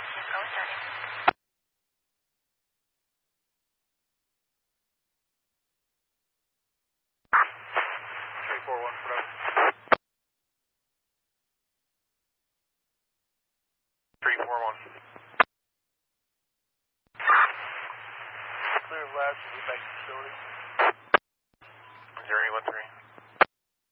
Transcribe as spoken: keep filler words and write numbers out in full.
Go starting. three four one, whatever. three four one. Clear of labs, we back to facility. zero eight one three.